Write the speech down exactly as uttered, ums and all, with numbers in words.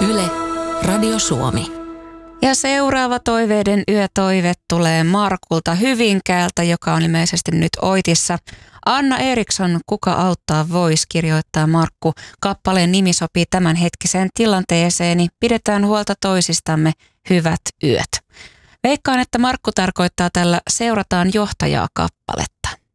Yle, Radio Suomi. Ja seuraava toiveiden yötoive tulee Markulta Hyvinkäältä, joka on ilmeisesti nyt oitissa. Anna Eriksson, Kuka auttaa vois, kirjoittaa Markku. Kappaleen nimi sopii tämänhetkiseen tilanteeseen, niin pidetään huolta toisistamme, hyvät yöt. Veikkaan, että Markku tarkoittaa tällä Seurataan johtajaa -kappaletta.